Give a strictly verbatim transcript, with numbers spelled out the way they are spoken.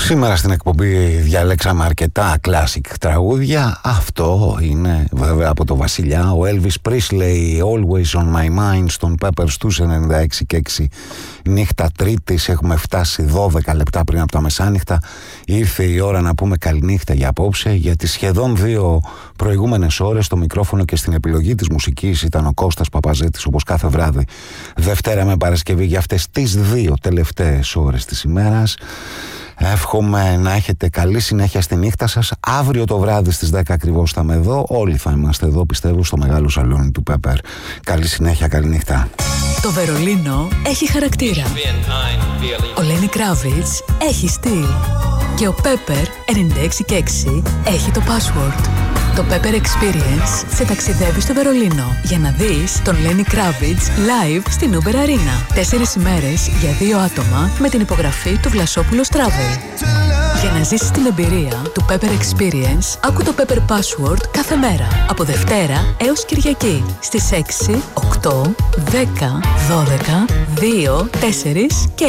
Σήμερα στην εκπομπή διαλέξαμε αρκετά classic τραγούδια. Αυτό είναι βέβαια από το Βασιλιά, ο Elvis Presley, Always on my mind, στον Pepper στους ενενήντα έξι και έξι. Νύχτα Τρίτης, έχουμε φτάσει δώδεκα λεπτά πριν από τα μεσάνυχτα. Ήρθε η ώρα να πούμε καληνύχτα για απόψε, γιατί σχεδόν δύο προηγούμενες ώρες στο μικρόφωνο και στην επιλογή της μουσικής ήταν ο Κώστας Παπαζέτης, όπως κάθε βράδυ, Δευτέρα με Παρασκευή, για αυτές τις δύο τελευταίες ώρες της ημέρας. Εύχομαι να έχετε καλή συνέχεια στη νύχτα σας. Αύριο το βράδυ στις δέκα ακριβώς θα είμαι εδώ. Όλοι θα είμαστε εδώ, πιστεύω, στο μεγάλο σαλόνι του Pepper. Καλή συνέχεια, καλή νύχτα. Το Βερολίνο έχει χαρακτήρα. Ο Lenny Kravitz έχει στυλ. Και ο Pepper ενενήντα έξι και έξι έχει το password. Το Pepper Experience σε ταξιδεύει στο Βερολίνο για να δεις τον Lenny Kravitz live στην Uber Arena. Τέσσερις ημέρες για δύο άτομα με την υπογραφή του Βλασόπουλος Travel. Για να ζήσεις την εμπειρία του Pepper Experience, άκου το Pepper Password κάθε μέρα από Δευτέρα έως Κυριακή στις έξι, οκτώ, δέκα, δώδεκα, δύο, τέσσερα και